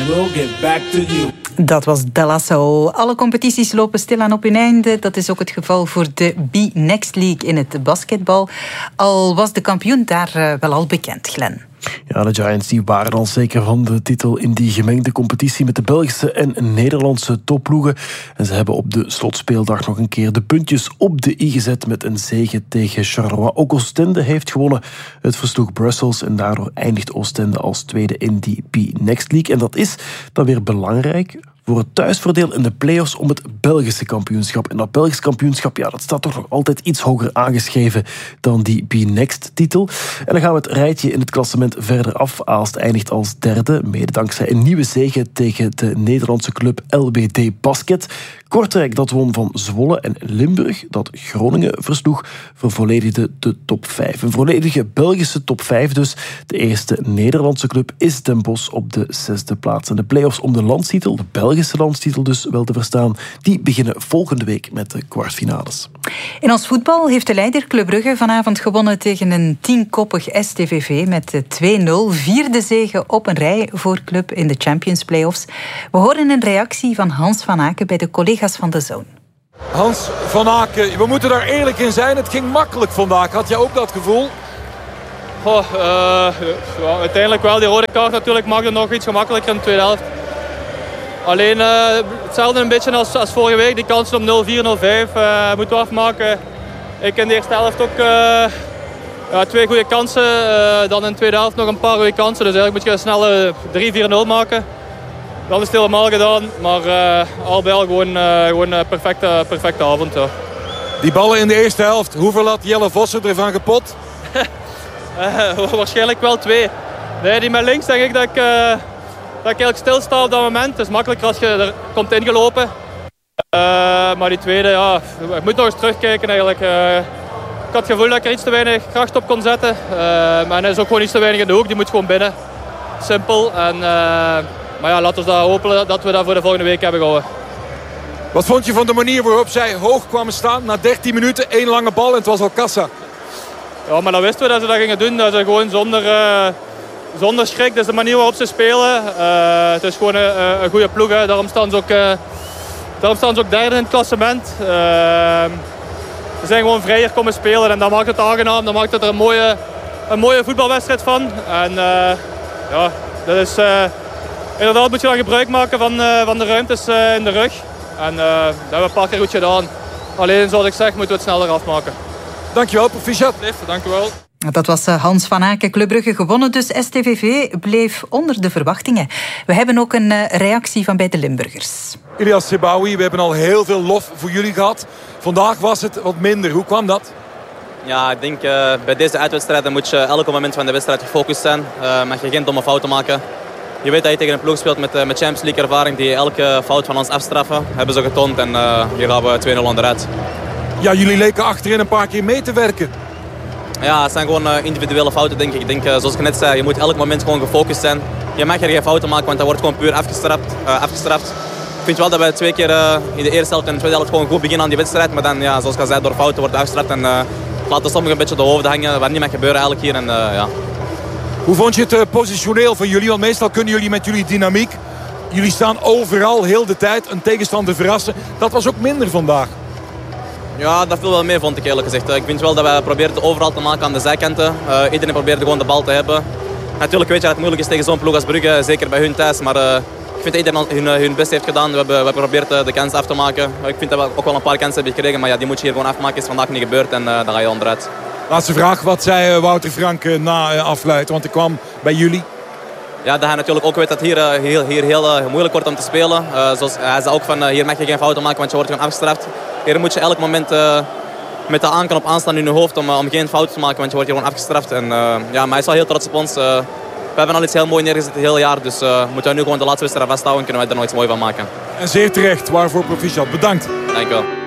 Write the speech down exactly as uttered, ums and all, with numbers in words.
we'll get back to you. Dat was Dalasso. Alle competities lopen stilaan op hun einde. Dat is ook het geval voor de B-Next League in het basketbal. Al was de kampioen daar wel al bekend, Glenn. Ja, de Giants die waren al zeker van de titel in die gemengde competitie met de Belgische en Nederlandse topploegen. En ze hebben op de slotspeeldag nog een keer de puntjes op de i gezet met een zege tegen Charleroi. Ook Oostende heeft gewonnen. Het versloeg Brussels en daardoor eindigt Oostende als tweede in die B-Next League. En dat is dan weer belangrijk voor het thuisvoordeel in de play-offs om het Belgische kampioenschap. En dat Belgisch kampioenschap, ja, dat staat toch nog altijd iets hoger aangeschreven dan die B-Next-titel. En dan gaan we het rijtje in het klassement verder af. Aalst eindigt als derde, mede dankzij een nieuwe zege tegen de Nederlandse club L B D Basket. Kortrijk dat won van Zwolle en Limburg, dat Groningen versloeg, vervolledigde de top vijf. Een volledige Belgische top vijf dus. De eerste Nederlandse club is Den Bosch op de zesde plaats. En de play-offs om de landstitel, de Belgische landstitel dus wel te verstaan, die beginnen volgende week met de kwartfinales. In ons voetbal heeft de leider Club Brugge vanavond gewonnen tegen een tienkoppig S T V V met twee nul. Vierde zege op een rij voor Club in de Champions Playoffs. We horen een reactie van Hans van Aken bij de collega's van de Zone. Hans van Aken, we moeten daar eerlijk in zijn. Het ging makkelijk vandaag. Had jij ook dat gevoel? Oh, uh, ja, uiteindelijk wel. Die rode kaart natuurlijk maakte nog iets gemakkelijker in de tweede helft. Alleen uh, hetzelfde een beetje als, als vorige week. Die kansen om nul vier, nul vijf uh, moeten we afmaken. Ik in de eerste helft ook uh, ja, twee goede kansen. Uh, dan in de tweede helft nog een paar goede kansen. Dus eigenlijk moet je een snelle drie vier nul maken. Dan is het helemaal gedaan. Maar uh, al bij al gewoon, uh, gewoon een perfecte, perfecte avond. Ja. Die ballen in de eerste helft. Hoeveel had Jelle Vossen ervan kapot? uh, waarschijnlijk wel twee. Nee, die met links denk ik dat ik... Uh, dat ik eigenlijk stilsta op dat moment. Het is makkelijker als je er komt ingelopen. Uh, maar die tweede, ja, ik moet nog eens terugkijken eigenlijk. Uh, ik had het gevoel dat ik er iets te weinig kracht op kon zetten. Uh, maar hij is ook gewoon iets te weinig in de hoek. Die moet gewoon binnen. Simpel. En, uh, maar ja, laten we dat hopen dat we dat voor de volgende week hebben gehouden. Wat vond je van de manier waarop zij hoog kwamen staan? Na dertien minuten, één lange bal en het was al kassa. Ja, maar dan wisten we dat ze dat gingen doen. Dat ze gewoon zonder... Uh, Zonder schrik, dat is de manier waarop ze spelen. Uh, het is gewoon een, een goede ploeg. Hè. Daarom, staan ze ook, uh, daarom staan ze ook derde in het klassement. Uh, ze zijn gewoon vrijer komen spelen en dat maakt het aangenaam. Dat maakt het er een mooie, een mooie voetbalwedstrijd van. En uh, ja, dat is, uh, inderdaad moet je dan gebruik maken van, uh, van de ruimtes uh, in de rug. En uh, dat hebben we een paar keer goed gedaan. Alleen, zoals ik zeg, moeten we het sneller afmaken. Dankjewel, proficiat. Dankjewel. Dat was Hans van Aken. Club Brugge gewonnen, dus S T V V bleef onder de verwachtingen. We hebben ook een reactie van bij de Limburgers. Ilias Sebaoui, we hebben al heel veel lof voor jullie gehad. Vandaag was het wat minder. Hoe kwam dat? Ja, ik denk uh, bij deze uitwedstrijden moet je elke moment van de wedstrijd gefocust zijn. Uh, mag je geen domme fouten maken. Je weet dat je tegen een ploeg speelt met, uh, met Champions League ervaring die elke fout van ons afstraffen. Hebben ze getoond en uh, hier gaan we twee nul onderuit. Ja, jullie leken achterin een paar keer mee te werken. Ja, het zijn gewoon uh, individuele fouten, denk ik. Ik denk, uh, zoals ik net zei, je moet elk moment gewoon gefocust zijn. Je mag er geen fouten maken, want dat wordt gewoon puur afgestraft. Uh, afgestraft. Ik vind wel dat wij twee keer uh, in de eerste helft en de tweede helft gewoon goed beginnen aan die wedstrijd. Maar dan, ja, zoals ik al zei, door fouten wordt afgestraft. En uh, laten sommigen een beetje de hoofden hangen, wat niet mag gebeuren eigenlijk hier. En, uh, ja. Hoe vond je het uh, positioneel van jullie? Want meestal kunnen jullie met jullie dynamiek. Jullie staan overal, heel de tijd, een tegenstander verrassen. Dat was ook minder vandaag. Ja, dat viel wel mee, vond ik eerlijk gezegd. Ik vind wel dat wij proberen overal te maken aan de zijkanten. Uh, iedereen probeerde gewoon de bal te hebben. Natuurlijk weet je dat het moeilijk is tegen zo'n ploeg als Brugge, zeker bij hun thuis. Maar uh, ik vind dat iedereen hun, hun best heeft gedaan. We hebben, we hebben geprobeerd de kans af te maken. Ik vind dat we ook wel een paar kansen hebben gekregen, maar ja, die moet je hier gewoon afmaken. Is vandaag niet gebeurd en uh, dan ga je onderuit. Laatste vraag, wat zei Wouter Frank uh, na uh, afluiten? Want hij kwam bij jullie. Ja, dat hij natuurlijk ook weet dat hier, uh, hier, hier heel uh, moeilijk wordt om te spelen. Uh, zoals, hij zei ook van, uh, hier mag je geen fouten maken, want je wordt gewoon afgestraft. Hier moet je elk moment uh, met de aanknop aanstaan in je hoofd om, uh, om geen fouten te maken, want je wordt hier gewoon afgestraft. En, uh, ja, maar hij is wel heel trots op ons. Uh, we hebben al iets heel moois neergezet het hele jaar, dus uh, moeten we nu gewoon de laatste wedstrijd vasthouden en kunnen wij er nog iets moois van maken. En zeer terecht, waarvoor proficiat. Bedankt. Dank je wel.